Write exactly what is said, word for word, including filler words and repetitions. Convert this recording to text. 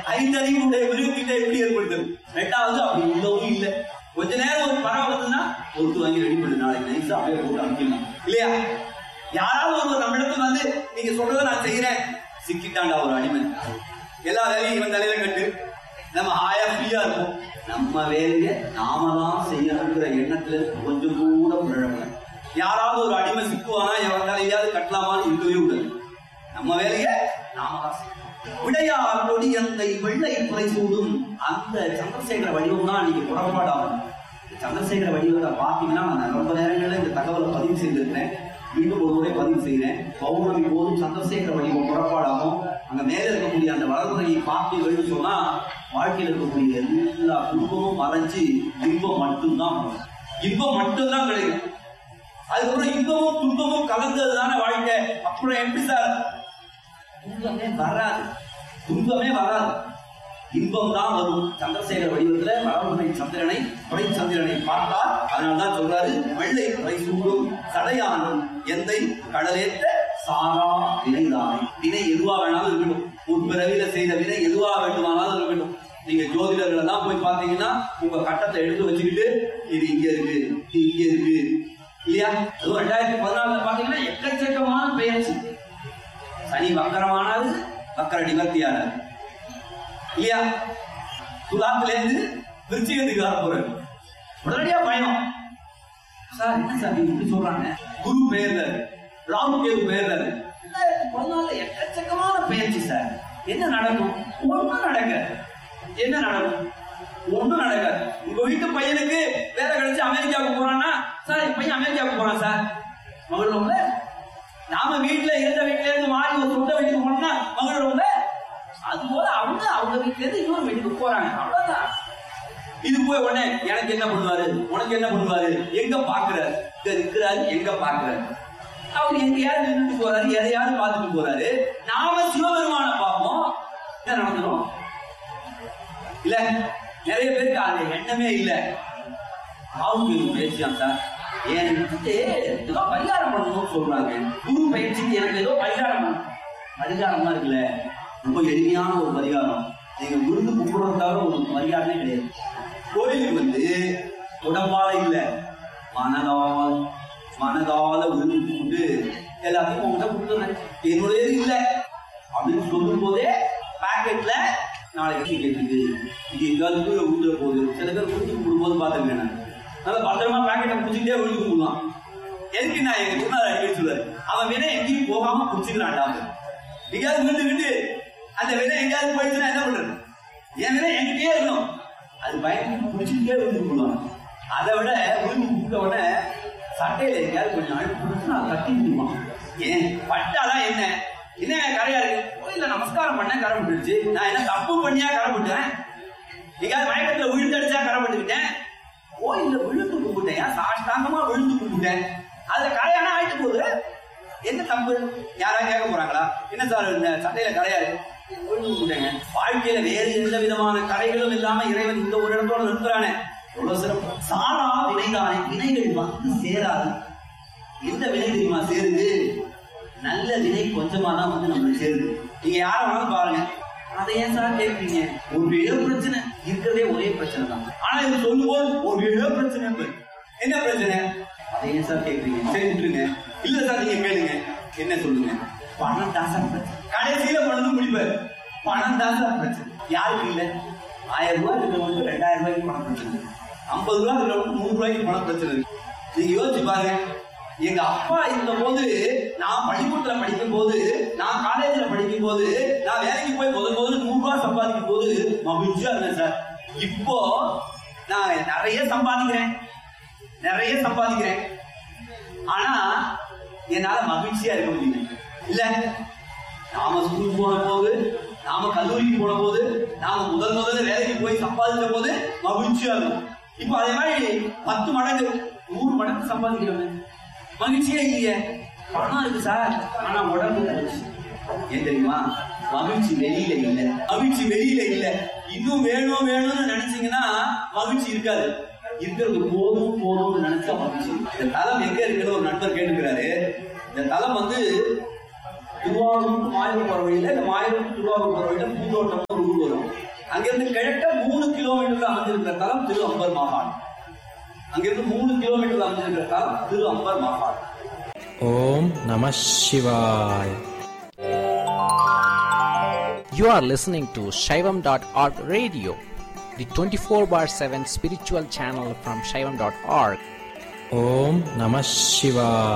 ஐந்தறிவுடைய மிருகத்திட்ட எப்படி ஏற்படுத்தது? ரெண்டாவது அப்படி உள்ளவும் இல்லை. கொஞ்ச நேரம் ஒரு பறவை வந்துன்னா ஒருத்து வாங்கி ரெடி பண்ணு, நாளைக்கு நைஸா அப்படியே போட்டு அனுப்பிடலாம் இல்லையா? யாராவது ஒரு நம்ம இடத்துல வந்து நீங்க சொல்றதை நான் செய்யறேன், சிக்கிட்டாண்டா ஒரு அடிமை, எல்லா வேலையும் இவன் தலையில கட்டு, நம்ம ஆயா ஃப்ரீயா இருக்கும். நம்ம வேலையை நாம தான் செய்யணுங்கிற எண்ணத்துல கொஞ்சம் கூட புழங்க. யாராவது ஒரு அடிமை சிக்குவானா எவன் தலையாவது கட்டலாமான்னு இருக்கவே கூடாது. நம்ம வேலையை நாம தான் செய்யணும். விடையார் கொடி அந்த வெள்ளை புரை சூடும் அந்த சந்திரசேகர வடிவம் தான் நீங்க புறப்பாடாகும். சந்திரசேகர வடிவத்தை பார்த்தீங்கன்னா நான் ரொம்ப நேரங்களில் இந்த தகவலை பதிவு செய்திருக்கிறேன், மீண்டும் ஒரு முறை பதிவு செய்கிறேன். பௌர்ணமி போதும் சந்திரசேகர வடிவம் புறப்பாடாகும். அங்க மேல இருக்கக்கூடிய அந்த வளர்முறையை பார்த்தீங்கன்னு சொன்னா வாழ்க்கையில் இருக்கக்கூடிய எல்லா துன்பமும் மறைஞ்சு இன்பம் மட்டும்தான், இன்பம் மட்டும்தான் கிடைக்கும். அதுக்கப்புறம் இன்பமும் துன்பமும் கலந்ததுதான வாழ்க்கை. அப்புறம் எப்படி சார்? துன்பமே வராது, துன்பமே வராது, இன்பம் தான் வரும். சந்திரசேகர வடிவத்துல வளர்முறை சந்திரனை துறை சந்திரனை பார்த்தால் அதனால்தான் சொல்றாரு, வெள்ளை துறை சூடும் சடையானும் எந்தை கடலேற்ற சாரா வினைதானே. வினை எதுவா வேணாலும் இருக்கட்டும், உட்பிறவில செய்த வினை எதுவா வேண்டுமானாலும் இருக்கட்டும். நீங்க ஜோதிடர்கள் எல்லாம் போய் பாத்தீங்கன்னா உங்க கட்டத்தை எடுத்து வச்சுக்கிட்டு இது இங்க இருக்கு, இது இங்க இருக்கு இல்லையா? அதுவும் ரெண்டாயிரத்தி பதினாலுல பாத்தீங்கன்னா எக்கச்சக்கமான பெயர்ச்சி. சனி வக்கரமானது, வக்கர நிவர்த்தியானது இல்லையா? துலாத்துல இருந்து விருச்சிகத்துக்கு வர போறது உடனடியா பயம். சார் என்ன சார் இப்படி சொல்றாங்க? குரு பெயர்ல, ராகு கேது பெயர்ல பதினாலு எக்கச்சக்கமான பெயர்ச்சி சார். என்ன நடக்கும்? ஒன்னும் நடக்க. என்ன நடக்கும்? ஒன்னும் நடக்காது. உங்க வீட்டு பையனுக்கு வேலை கிடைச்சு அமெரிக்காவுக்கு போறான்னா, சார் பையன் அமெரிக்காவுக்கு போறான் சார், மகளோட நாம வீட்டுல இருந்த வீட்டுல இருந்து மாறி ஒரு சொந்த வீட்டுக்கு போனோம்னா மகளோட அது போல அவங்க அவங்க வீட்டுல இருந்து இன்னொரு வீட்டுக்கு போறாங்க, அவ்வளவுதான். இது போய் உடனே எனக்கு என்ன பண்ணுவாரு, உனக்கு என்ன பண்ணுவாரு, எங்க பாக்குறாரு, இங்க இருக்கிறாரு, எங்க பாக்குறாரு, அவர் எங்கேயாவது நின்றுட்டு போறாரு, எதையாவது பார்த்துட்டு போறாரு. நாம சிவபெருமான பார்ப்போம், என்ன நடந்துடும் இல்ல? நிறைய பேருக்கு அது எண்ணமே இல்ல. அவங்க பேசியான் சார், ஏன் ஏதோ பரிகாரம் பண்ணணும்னு சொல்றாங்க. குரு பயிற்சிக்கு எனக்கு ஏதோ பரிகாரம் பண்ணணும். பரிகாரமா இருக்குல்ல, ரொம்ப எளிமையான ஒரு பரிகாரம். நீங்க விருந்து கும்பிடுறதுக்காக ஒரு பரிகாரமே கிடையாது. கோயிலுக்கு வந்து உடம்பால இல்ல, மனதால் மனதால விருந்து கும்பிட்டு எல்லாத்தையும் உங்ககிட்ட கொடுத்துறேன், என்னுடைய இல்ல அப்படின்னு சொல்லும் போதே பாக்கெட்ல நாளைக்கு கேட்டுருக்கு, இது எங்காவது ஊத்துற போகுது. சில பேர் விருந்து கும்பிடும்போது பாத்துருக்கேன், நல்லா பத்திரமா பாக்கெட்டை பிடிச்சிக்கிட்டே விழுந்து கும்பிடுவான். எதுக்கு நான் எங்க சொன்னார் அடிக்கடி சொல்லுவாரு, அவன் வேணா எங்கேயும் போகாம பிடிச்சிக்கிறான். எங்கேயாவது விழுந்து விட்டு அந்த விதை எங்கேயாவது போயிடுச்சுன்னா என்ன பண்றது? என் விதை என்கிட்டயே இருக்கணும், அது பயன்படுத்தி பிடிச்சிக்கிட்டே விழுந்து கும்பிடுவான். அதை விட விழுந்து கும்பிட்ட உடனே சட்டையில எங்கேயாவது கொஞ்சம் அழுப்பு பிடிச்சு நான் கட்டி முடியுமா? ஏன் பட்டாதான் என்ன என்ன கரையா இருக்கு? கோயில நமஸ்காரம் பண்ண கரை விட்டுருச்சு, நான் என்ன தப்பு பண்ணியா கரை விட்டேன்? எங்கேயாவது மயக்கத்துல விழுந்தடிச்சா கரை விட்டுக்கிட்டேன்? கோயில விழுந்து கும்பிட்டேன், சாஷ்டாங்கமா விழுந்து கும்பிட்டேன், அதுல கரையானா ஆயிட்டு போகுது, என்ன தப்பு? யாராவது கேட்க போறாங்களா? என்ன சார் இந்த சட்டையில கரையா இருக்கு, விழுந்து கும்பிட்டேங்க. வாழ்க்கையில வேறு எந்த விதமான கரைகளும் இல்லாம இறைவன் இந்த ஒரு இடத்தோட நிறுத்துறானே, எவ்வளவு சிறப்பு. சாரா வினைதானே, வினைகள் வந்து சேராது. எந்த வினை தெரியுமா சேருது? நல்ல வினை கொஞ்சமா தான் வந்து நம்மளுக்கு சேருது. நீங்க யார வேணாலும் பாருங்க, அதை ஏன் சார் கேட்பீங்க? ஒரே பிரச்சனை இருக்கிறதே, ஒரே பிரச்சனை தான். ஆனா இது சொல்லும் போது ஒரே பிரச்சனை, என்ன பிரச்சனை? அதை ஏன் சார் கேட்பீங்க? சரி விட்டுருங்க. இல்ல சார் நீங்க கேளுங்க, என்ன சொல்லுங்க? பணம் தான் சார் பிரச்சனை. கடைசியில பண்ணது முடிப்பாரு, பணம் தான் சார் பிரச்சனை. யாருக்கு இல்ல? ஆயிரம் ரூபாய் இருக்கிறவங்களுக்கு ரெண்டாயிரம் ரூபாய்க்கு பணம் பிரச்சனை, ஐம்பது ரூபாய் இருக்கிறவங்களுக்கு நூறு ரூபாய்க்கு பணம் பிரச்சனை இருக்கு. நீங்க யோசிச்சு பாருங்க. எங்க அப்பா இருந்த போது, நான் பள்ளிக்கூடத்துல படிக்கும் போது, நான் காலேஜ்ல படிக்கும் போது, நான் வேலைக்கு போய் முதல் முதல்ல நூறு ரூபாய் சம்பாதிக்கும் போது மகிழ்ச்சியா இருந்தேன் சார். இப்போ நான் நிறைய சம்பாதிக்கிறேன், நிறைய சம்பாதிக்கிறேன், ஆனா என்னால மகிழ்ச்சியா இருக்க முடியல. இல்ல, நாம ஸ்கூல் போன போது, நாம கல்லூரிக்கு போன போது, நாம முதல் முதல்ல வேலைக்கு போய் சம்பாதிச்ச போது மகிழ்ச்சியா இருக்கும். இப்ப அதே மாதிரி பத்து மடங்கு நூறு மடங்கு சம்பாதிக்கிறோம், மகிழ்ச்சியே இல்லையே. பணம் இருக்கு சார், ஆனா உடம்பு போச்சு. ஏன் தெரியுமா? மகிழ்ச்சி வெளியில இல்ல, மகிழ்ச்சி வெளியில இல்ல. இன்னும் வேணும் வேணும்னு நினைச்சீங்கன்னா மகிழ்ச்சி இருக்காது. இருக்கிறது போதும் போதும்னு நினைச்சா மகிழ்ச்சி. இந்த தலம் எங்க இருக்குன்னு ஒரு நண்பர் கேட்டுக்கிறாரு. இந்த தலம் வந்து திருவாரூர் மாயூர் போற வழியில, இந்த மாயூர் திருவாரூர் போற வழியில பூந்தோட்டம் ஒரு ஊர் வரும். அங்கிருந்து கிழக்க மூணு கிலோமீட்டர் அமைஞ்சிருக்கிற தலம் திரு அம்பர் மாகாணம். அங்கிருந்து மூணு கிலோமீட்டர் அமைஞ்சிருக்கிற தலம் திரு அம்பர் மாகாணம். ஓம் நம சிவாய். You are listening to Shaivam dot org radio, the twenty-four bar seven spiritual channel from Shaivam dot org. Om Namah Shivaya.